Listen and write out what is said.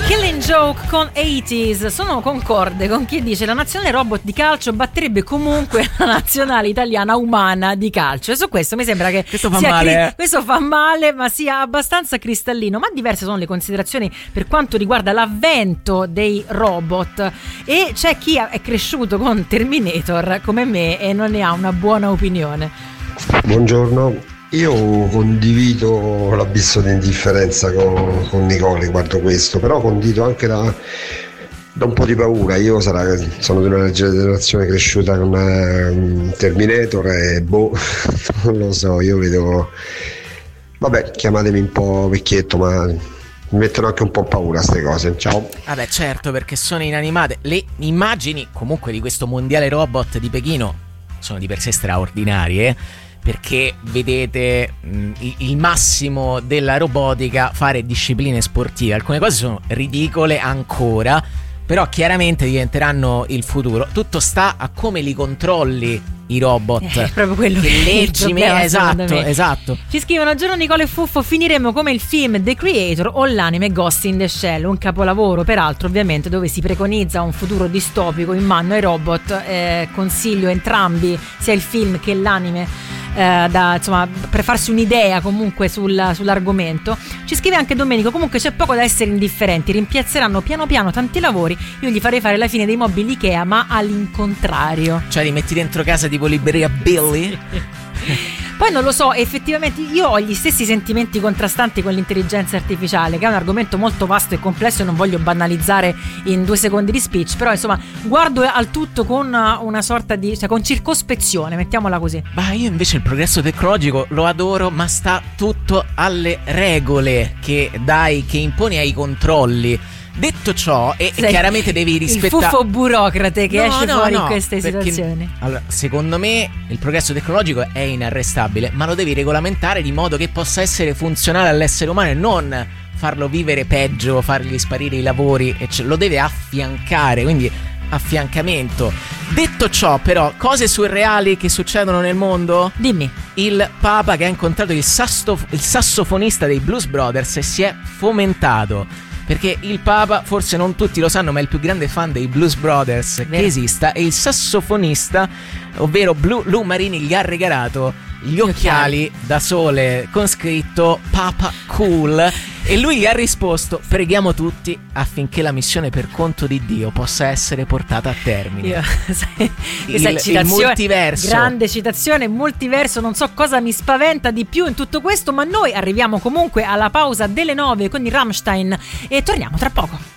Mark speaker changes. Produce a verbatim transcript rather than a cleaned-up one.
Speaker 1: Killing Joke con ottanta. Sono concorde con chi dice la nazionale robot di calcio batterebbe comunque la nazionale italiana umana di calcio, e su questo mi sembra che
Speaker 2: questo fa
Speaker 1: sia
Speaker 2: male
Speaker 1: cri-
Speaker 2: eh.
Speaker 1: questo fa male, ma sia abbastanza cristallino. Ma diverse sono le considerazioni per quanto riguarda l'avvento dei robot, e c'è chi è cresciuto con Terminator come me e non ne ha una buona opinione.
Speaker 3: Buongiorno. Io condivido l'abisso di indifferenza con, con Nicole riguardo questo, però condivido anche da, da un po' di paura. Io sarà, sono di una generazione cresciuta con uh, Terminator e boh, non lo so, io vedo, vabbè, chiamatemi un po' vecchietto, ma mi mettono anche un po' paura queste cose. Ciao.
Speaker 2: Vabbè, certo, perché sono inanimate. Le immagini comunque di questo mondiale robot di Pechino sono di per sé straordinarie, perché vedete mh, il massimo della robotica fare discipline sportive. Alcune cose sono ridicole ancora, però chiaramente diventeranno il futuro. Tutto sta a come li controlli i robot.
Speaker 1: È proprio quello
Speaker 2: che
Speaker 1: che è il
Speaker 2: leggi,
Speaker 1: problema,
Speaker 2: esatto,
Speaker 1: me.
Speaker 2: esatto.
Speaker 1: Ci scrivono: giorno Nicole e Fuffo, finiremo come il film The Creator o l'anime Ghost in the Shell, un capolavoro peraltro ovviamente dove si preconizza un futuro distopico in mano ai robot. Eh, consiglio entrambi, sia il film che l'anime, eh, da, insomma, per farsi un'idea comunque sul, sull'argomento. Ci scrive anche Domenico: comunque c'è poco da essere indifferenti, rimpiazzeranno piano piano tanti lavori, io gli farei fare la fine dei mobili Ikea, ma all'incontrario.
Speaker 2: Cioè li metti dentro casa tipo libreria Billy?
Speaker 1: Poi non lo so, effettivamente io ho gli stessi sentimenti contrastanti con l'intelligenza artificiale, che è un argomento molto vasto e complesso e non voglio banalizzare in due secondi di speech, però insomma guardo al tutto con una sorta di, cioè con circospezione, mettiamola così.
Speaker 2: Ma io invece il progresso tecnologico lo adoro, ma sta tutto alle regole che dai, che imponi ai controlli. Detto ciò, e
Speaker 1: Sei
Speaker 2: chiaramente devi rispettare
Speaker 1: il fuffo burocrate che
Speaker 2: no,
Speaker 1: esce
Speaker 2: no,
Speaker 1: fuori
Speaker 2: no,
Speaker 1: in queste
Speaker 2: perché,
Speaker 1: situazioni.
Speaker 2: allora, secondo me il progresso tecnologico è inarrestabile, ma lo devi regolamentare di modo che possa essere funzionale all'essere umano e non farlo vivere peggio, fargli sparire i lavori, e ce- lo deve affiancare, quindi affiancamento. Detto ciò, però, cose surreali che succedono nel mondo?
Speaker 1: Dimmi.
Speaker 2: Il Papa che ha incontrato il, sasso- il sassofonista dei Blues Brothers e si è fomentato. Perché il Papa, forse non tutti lo sanno, ma è il più grande fan dei Blues Brothers che esista, e il sassofonista, ovvero Blue, Lou Marini, gli ha regalato gli occhiali da sole con scritto Papa Cool, e lui gli ha risposto: preghiamo tutti affinché la missione per conto di Dio possa essere portata a termine.
Speaker 1: Io, sai,
Speaker 2: il,
Speaker 1: sai,
Speaker 2: il multiverso,
Speaker 1: grande citazione, multiverso. Non so cosa mi spaventa di più in tutto questo, ma noi arriviamo comunque alla pausa delle nove con i Rammstein e torniamo tra poco.